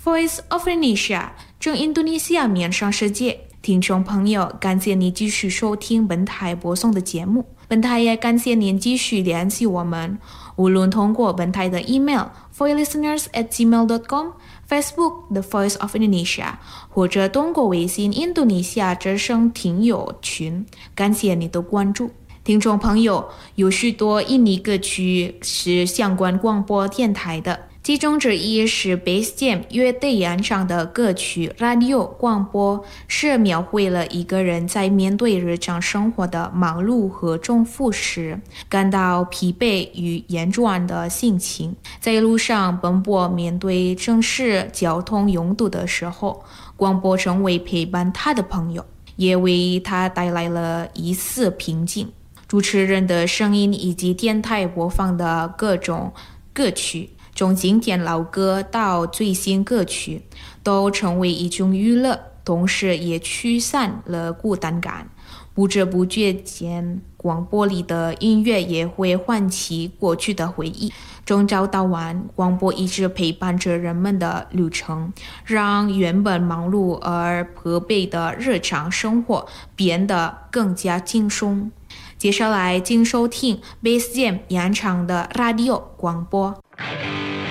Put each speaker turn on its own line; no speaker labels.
Voice of Indonesia 正印度尼西亚面向世界。听众朋友，感谢你继续收听本台播送的节目。本台也感谢您继续联系我们，无论通过本台的 email voicelisteners@gmail.com、Facebook The Voice of Indonesia， 或者通过微信印度尼西亚之声听友群。感谢你的关注。听众朋友，有许多印尼歌曲是相关广播电台的，其中之一是 Bass Jam 乐队演唱的歌曲 Radio 广播，是描绘了一个人在面对日常生活的忙碌和重复时感到疲惫与厌倦的心情，在路上奔波面对城市交通拥堵的时候，广播成为陪伴他的朋友，也为他带来了一丝平静。主持人的声音以及电台播放的各种歌曲，从经典老歌到最新歌曲，都成为一种娱乐，同时也驱散了孤单感。不知不觉间，广播里的音乐也会唤起过去的回忆。从早到晚，广播一直陪伴着人们的旅程，让原本忙碌而疲惫的日常生活变得更加轻松。接下来请收听 Bass Jam 演唱的 Radio 广播。